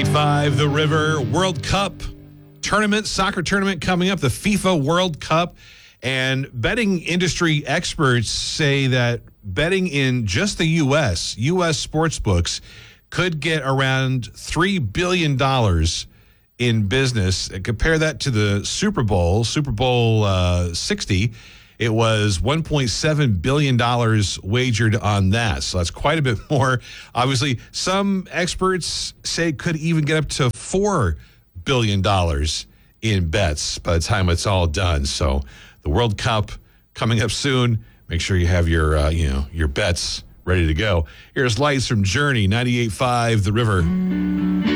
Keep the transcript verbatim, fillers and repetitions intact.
Five, the River World Cup tournament, soccer tournament coming up, the FIFA World Cup. And betting industry experts say that betting in just the U S, U S sports books, could get around three billion dollars in business. And compare that to the Super Bowl, Super Bowl uh, sixty. It was one point seven billion dollars wagered on that. So that's quite a bit more. Obviously, some experts say it could even get up to four billion dollars in bets by the time it's all done. So the World Cup coming up soon. Make sure you have your, uh, you know, your bets ready to go. Here's Lights from Journey, ninety-eight point five The River.